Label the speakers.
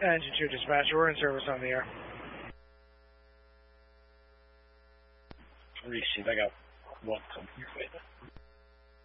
Speaker 1: Engine 2 dispatcher, we're in service on the air.
Speaker 2: Receive, I got one coming your way.